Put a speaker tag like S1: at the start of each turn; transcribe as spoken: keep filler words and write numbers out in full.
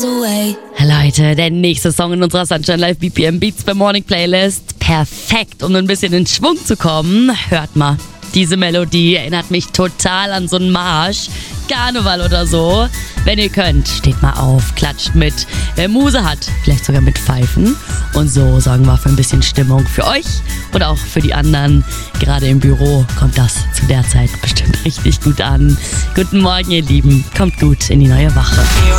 S1: Leute, der nächste Song in unserer Sunshine Live B P M Beats bei Morning Playlist. Perfekt, um ein bisschen in Schwung zu kommen. Hört mal, diese Melodie erinnert mich total an so einen Marsch. Karneval oder so. Wenn ihr könnt, steht mal auf, klatscht mit. Wer Muse hat, vielleicht sogar mit Pfeifen. Und so sorgen wir für ein bisschen Stimmung für euch und auch für die anderen. Gerade im Büro kommt das zu der Zeit bestimmt richtig gut an. Guten Morgen, ihr Lieben. Kommt gut in die neue Woche.